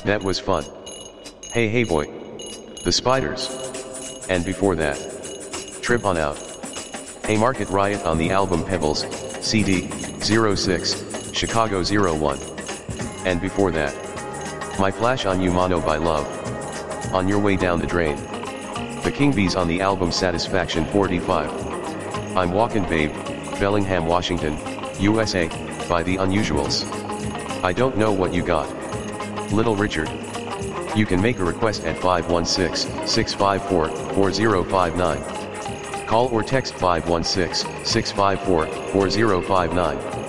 That was fun. Hey hey boy. The Spiders. And before that. Trip on Out. Hey Market Riot on the album Pebbles, CD, 06, Chicago 01. And before that. My Flash on You Mono by Love. On Your Way Down the Drain. The King Bees on the album Satisfaction 45. I'm Walkin' Babe, Bellingham, Washington, USA, by The Unusuals. I Don't Know What You Got. Little Richard. You can make a request at 516-654-4059. Call or text 516-654-4059.